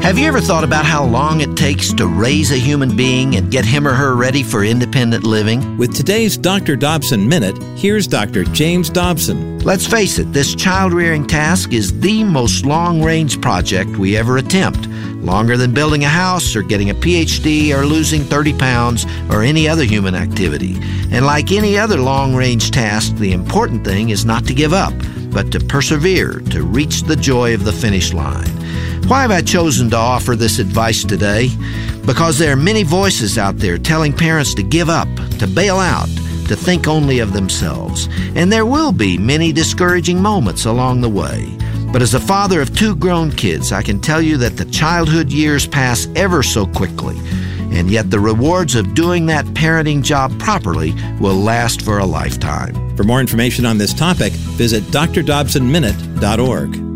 Have you ever thought about how long it takes to raise a human being and get him or her ready for independent living? With today's Dr. Dobson Minute, here's Dr. James Dobson. Let's face it, this child-rearing task is the most long-range project we ever attempt. Longer than building a house or getting a PhD or losing 30 pounds or any other human activity. And like any other long-range task, the important thing is not to give up, but to persevere, to reach the joy of the finish line. Why have I chosen to offer this advice today? Because there are many voices out there telling parents to give up, to bail out, to think only of themselves. And there will be many discouraging moments along the way. But as a father of 2 grown kids, I can tell you that the childhood years pass ever so quickly. And yet the rewards of doing that parenting job properly will last for a lifetime. For more information on this topic, visit drdobsonminute.org.